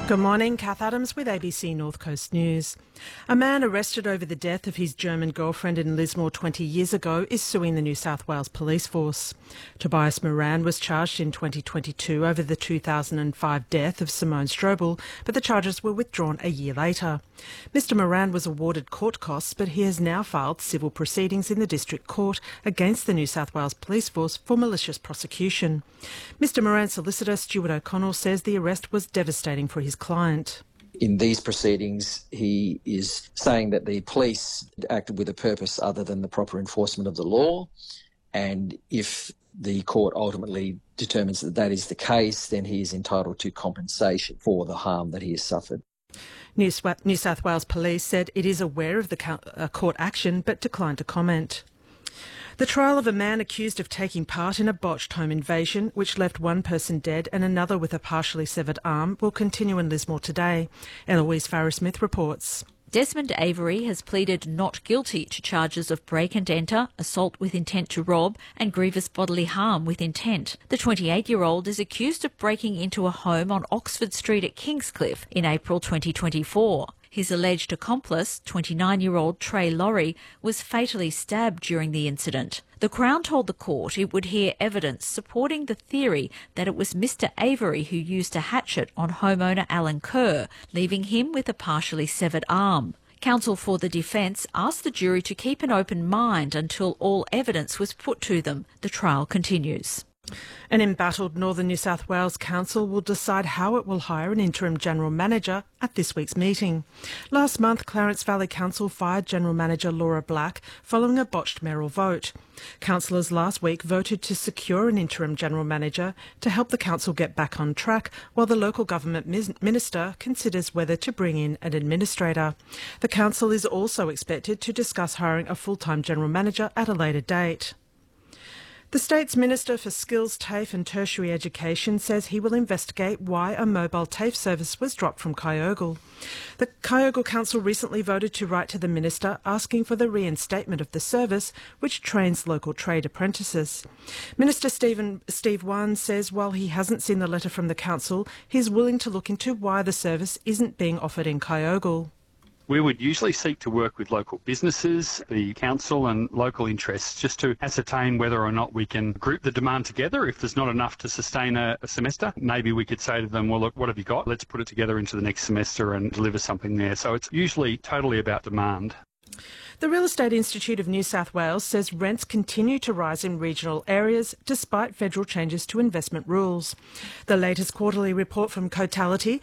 Good morning, Kath Adams with ABC North Coast News. A man arrested over the death of his German girlfriend in Lismore 20 years ago is suing the New South Wales Police Force. Tobias Moran was charged in 2022 over the 2005 death of Simone Strobel, but the charges were withdrawn a year later. Mr Moran was awarded court costs, but he has now filed civil proceedings in the District Court against the New South Wales Police Force for malicious prosecution. Mr Moran's solicitor, Stuart O'Connell, says the arrest was devastating for his client. In these proceedings, he is saying that the police acted with a purpose other than the proper enforcement of the law, and if the court ultimately determines that that is the case, then he is entitled to compensation for the harm that he has suffered. New South Wales Police said it is aware of the court action but declined to comment. The trial of a man accused of taking part in a botched home invasion, which left one person dead and another with a partially severed arm, will continue in Lismore today. Eloise Farrow-Smith reports. Desmond Avery has pleaded not guilty to charges of break and enter, assault with intent to rob and grievous bodily harm with intent. The 28-year-old is accused of breaking into a home on Oxford Street at Kingscliff in April 2024. His alleged accomplice, 29-year-old Trey Laurie, was fatally stabbed during the incident. The Crown told the court it would hear evidence supporting the theory that it was Mr Avery who used a hatchet on homeowner Alan Kerr, leaving him with a partially severed arm. Counsel for the defence asked the jury to keep an open mind until all evidence was put to them. The trial continues. An embattled Northern New South Wales Council will decide how it will hire an interim general manager at this week's meeting. Last month, Clarence Valley Council fired General Manager Laura Black following a botched mayoral vote. Councillors last week voted to secure an interim general manager to help the council get back on track while the local government minister considers whether to bring in an administrator. The council is also expected to discuss hiring a full-time general manager at a later date. The state's Minister for Skills, TAFE and Tertiary Education says he will investigate why a mobile TAFE service was dropped from Kyogle. The Kyogle Council recently voted to write to the Minister asking for the reinstatement of the service, which trains local trade apprentices. Minister Steve Wan says while he hasn't seen the letter from the Council, he's willing to look into why the service isn't being offered in Kyogle. We would usually seek to work with local businesses, the council and local interests just to ascertain whether or not we can group the demand together. If there's not enough to sustain a semester, maybe we could say to them, well, look, what have you got? Let's put it together into the next semester and deliver something there. So it's usually totally about demand. The Real Estate Institute of New South Wales says rents continue to rise in regional areas despite federal changes to investment rules. The latest quarterly report from Cotality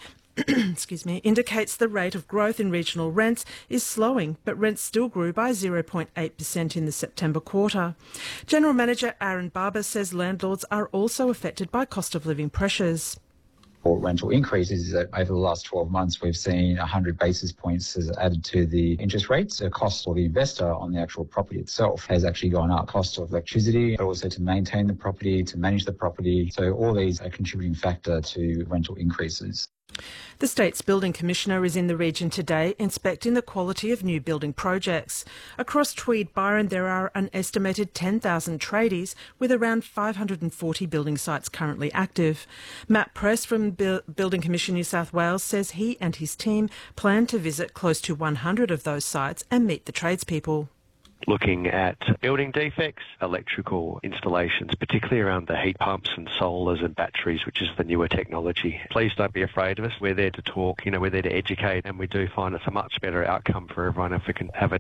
indicates the rate of growth in regional rents is slowing, but rents still grew by 0.8% in the September quarter. General Manager Aaron Barber says landlords are also affected by cost of living pressures. For rental increases, over the last 12 months, we've seen 100 basis points has added to the interest rates. The cost for the investor on the actual property itself has actually gone up. Cost of electricity, but also to maintain the property, to manage the property. So all these are a contributing factor to rental increases. The state's building commissioner is in the region today inspecting the quality of new building projects. Across Tweed Byron there are an estimated 10,000 tradies with around 540 building sites currently active. Matt Press from Building Commission New South Wales says he and his team plan to visit close to 100 of those sites and meet the tradespeople. Looking at building defects, electrical installations, particularly around the heat pumps and solars and batteries, which is the newer technology. Please don't be afraid of us. We're there to talk, we're there to educate, and we do find it's a much better outcome for everyone if we can have a